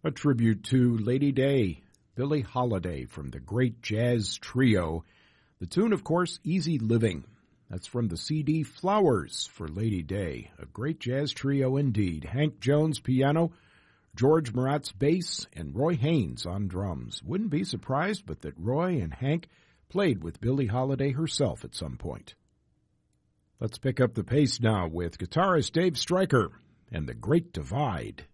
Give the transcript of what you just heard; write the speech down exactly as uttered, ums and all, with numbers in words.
A tribute to Lady Day, Billie Holiday from the great jazz trio. The tune, of course, Easy Living. That's from the C D Flowers for Lady Day, a great jazz trio indeed. Hank Jones piano, George Marat's bass, and Roy Haynes on drums. Wouldn't be surprised but that Roy and Hank played with Billie Holiday herself at some point. Let's pick up the pace now with guitarist Dave Stryker and The Great Divide.